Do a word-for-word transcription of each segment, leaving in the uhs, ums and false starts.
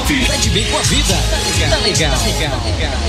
Vai de bem com a vida. Tá legal. Tá legal. Tá legal.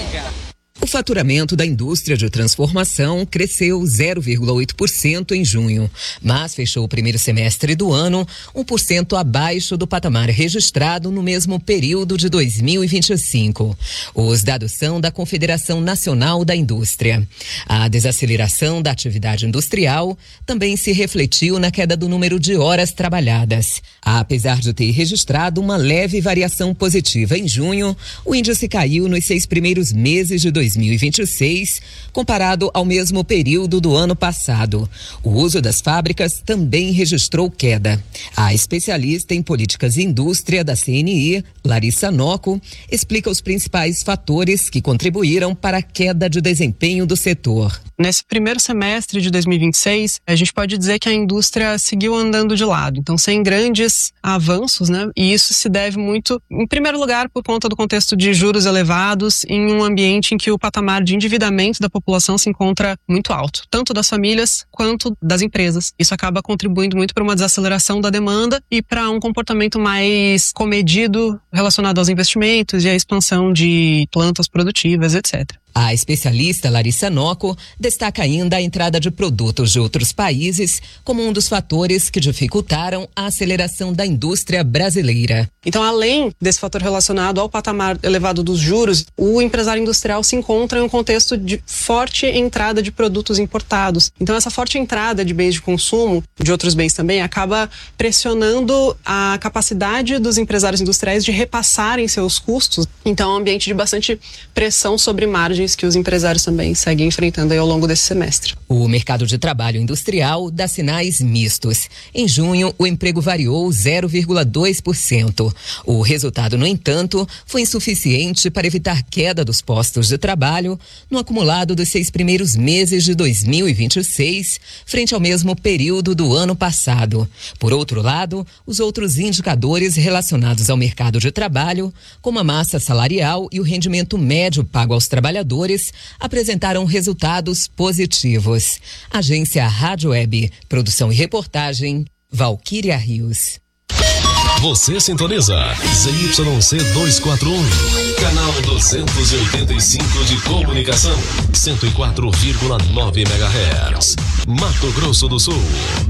O faturamento da indústria de transformação cresceu zero vírgula oito por cento em junho, mas fechou o primeiro semestre do ano um por cento abaixo do patamar registrado no mesmo período de dois mil e vinte e cinco. Os dados são da Confederação Nacional da Indústria. A desaceleração da atividade industrial também se refletiu na queda do número de horas trabalhadas. Apesar de ter registrado uma leve variação positiva em junho, o índice caiu nos seis primeiros meses de dois mil e vinte e seis, comparado ao mesmo período do ano passado. O uso das fábricas também registrou queda. A especialista em políticas e indústria da C N I, Larissa Noco, explica os principais fatores que contribuíram para a queda de desempenho do setor. Nesse primeiro semestre de dois mil e vinte e seis, a gente pode dizer que a indústria seguiu andando de lado, então sem grandes avanços, né? E isso se deve muito, em primeiro lugar, por conta do contexto de juros elevados em um ambiente em que o patamar de endividamento da população se encontra muito alto, tanto das famílias quanto das empresas. Isso acaba contribuindo muito para uma desaceleração da demanda e para um comportamento mais comedido relacionado aos investimentos e à expansão de plantas produtivas, etcétera. A especialista Larissa Noco destaca ainda a entrada de produtos de outros países como um dos fatores que dificultaram a aceleração da indústria brasileira. Então, além desse fator relacionado ao patamar elevado dos juros, o empresário industrial se encontra em um contexto de forte entrada de produtos importados. Então, essa forte entrada de bens de consumo, de outros bens também, acaba pressionando a capacidade dos empresários industriais de repassarem seus custos. Então, é um ambiente de bastante pressão sobre margens que os empresários também seguem enfrentando aí ao longo desse semestre. O mercado de trabalho industrial dá sinais mistos. Em junho, o emprego variou zero vírgula dois por cento. O resultado, no entanto, foi insuficiente para evitar queda dos postos de trabalho no acumulado dos seis primeiros meses de dois mil e vinte e seis, frente ao mesmo período do ano passado. Por outro lado, os outros indicadores relacionados ao mercado de trabalho, como a massa salarial e o rendimento médio pago aos trabalhadores, apresentaram resultados positivos. Agência Rádio Web, produção e reportagem, Valquíria Rios. Você sintoniza Z Y C duzentos e quarenta e um, canal duzentos e oitenta e cinco de comunicação, cento e quatro vírgula nove megahertz, Mato Grosso do Sul.